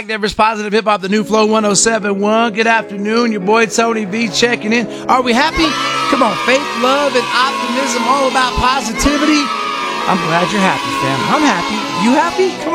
Denver's Positive Hip Hop, the new Flow 107.1. Good afternoon. Your boy Tony V checking in. Are we happy? Come on, faith, love, and optimism, all about positivity. I'm glad you're happy, fam. I'm happy. You happy? Come on.